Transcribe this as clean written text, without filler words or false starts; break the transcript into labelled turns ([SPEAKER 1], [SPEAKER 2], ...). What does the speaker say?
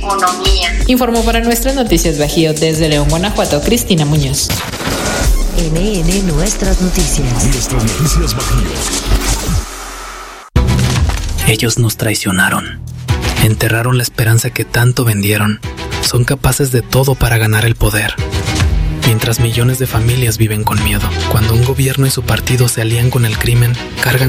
[SPEAKER 1] economía.
[SPEAKER 2] Informó para Nuestras Noticias Bajío desde León, Guanajuato, Cristina Muñoz.
[SPEAKER 3] NN Nuestras Noticias.
[SPEAKER 4] Nuestras Noticias Bajío.
[SPEAKER 5] Ellos nos traicionaron. Enterraron la esperanza que tanto vendieron. Son capaces de todo para ganar el poder. Mientras millones de familias viven con miedo. Cuando un gobierno y su partido se alían con el crimen, cargan